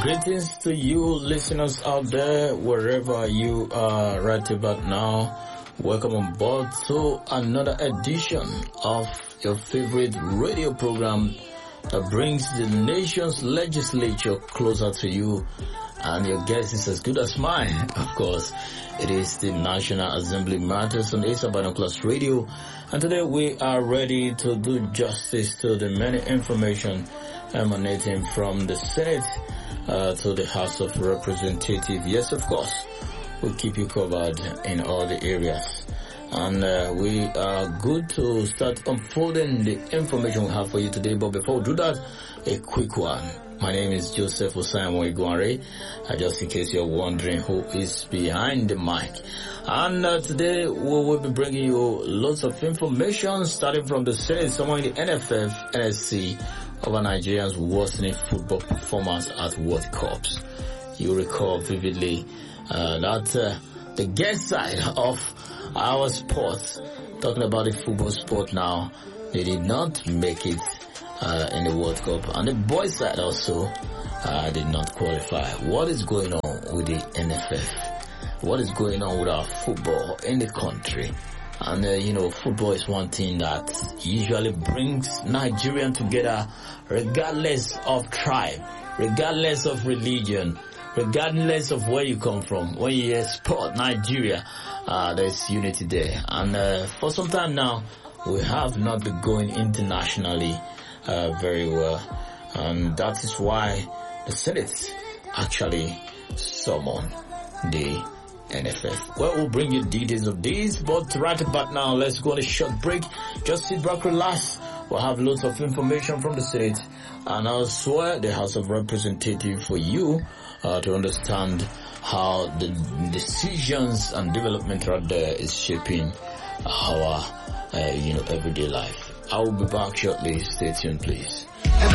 Greetings to you listeners out there, wherever you are right about now. Welcome on board to another edition of your favorite radio program that brings the nation's legislature closer to you. And your guess is as good as mine. Of course, it is the National Assembly Matters on Ace Binoculars Radio. And today we are ready to do justice to the many information emanating from the Senate to the House of Representatives. Yes, of course, we'll keep you covered in all the areas. And we are good to start unfolding the information we have for you today. But before we do that, a quick one. My name is Joseph Osaimo Iguanre. Just in case you're wondering who is behind the mic. And today we will be bringing you lots of information starting from the Senate, somewhere in the NFF, NSC, over Nigerians worsening football performance at World Cups. You recall vividly that the guest side of our sport, talking about the football sport now, they did not make it in the World Cup, and the boys side also did not qualify. What is going on with the NFF? What is going on with our football in the country? And football is one thing that usually brings Nigerians together, regardless of tribe, regardless of religion, regardless of where you come from. When you hear sport Nigeria, there's unity there. And for some time now, we have not been going internationally very well, and that is why the Senate actually summoned the NFF. Well, we'll bring you details of this, but right about now, let's go on a short break. Just sit back, relax. We'll have lots of information from the Senate and elsewhere, the House of Representatives, for you to understand how the decisions and development right there is shaping our everyday life. I will be back shortly. Stay tuned, please.